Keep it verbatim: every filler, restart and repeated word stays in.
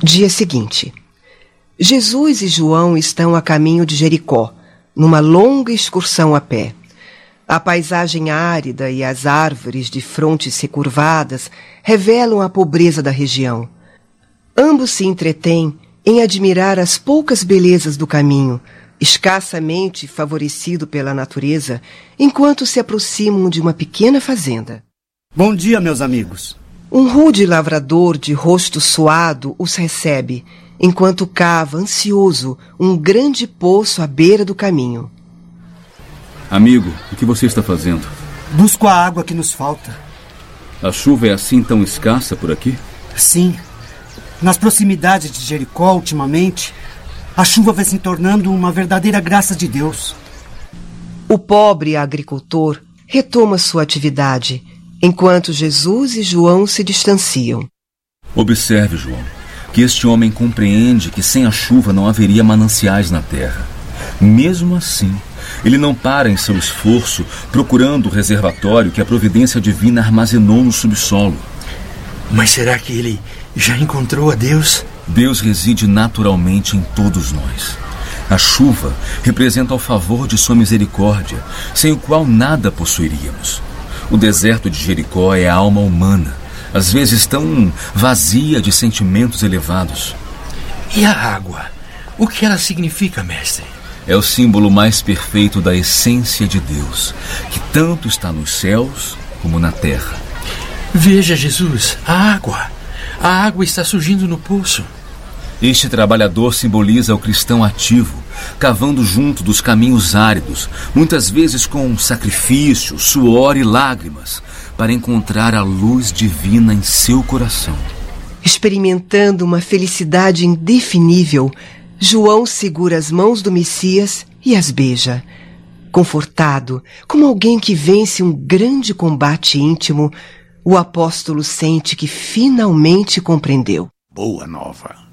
Dia seguinte. Jesus e João estão a caminho de Jericó, numa longa excursão a pé. A paisagem árida e as árvores de frontes recurvadas revelam a pobreza da região. Ambos se entretêm em admirar as poucas belezas do caminho, escassamente favorecido pela natureza, enquanto se aproximam de uma pequena fazenda. Bom dia, meus amigos. Um rude lavrador de rosto suado os recebe, enquanto cava, ansioso, um grande poço à beira do caminho. Amigo, o que você está fazendo? Busco a água que nos falta. A chuva é assim tão escassa por aqui? Sim. Nas proximidades de Jericó, ultimamente, a chuva vai se tornando uma verdadeira graça de Deus. O pobre agricultor retoma sua atividade, enquanto Jesus e João se distanciam. Observe, João, que este homem compreende que sem a chuva não haveria mananciais na terra. Mesmo assim, ele não para em seu esforço procurando o reservatório que a providência divina armazenou no subsolo. Mas será que ele já encontrou a Deus? Deus reside naturalmente em todos nós. A chuva representa o favor de sua misericórdia, sem o qual nada possuiríamos. O deserto de Jericó é a alma humana, às vezes tão vazia de sentimentos elevados. E a água? O que ela significa, mestre? É o símbolo mais perfeito da essência de Deus, que tanto está nos céus como na terra. Veja, Jesus, a água. A água está surgindo no poço. Este trabalhador simboliza o cristão ativo, cavando junto dos caminhos áridos, muitas vezes com sacrifício, suor e lágrimas, para encontrar a luz divina em seu coração. Experimentando uma felicidade indefinível, João segura as mãos do Messias e as beija. Confortado, como alguém que vence um grande combate íntimo, o apóstolo sente que finalmente compreendeu. Boa nova.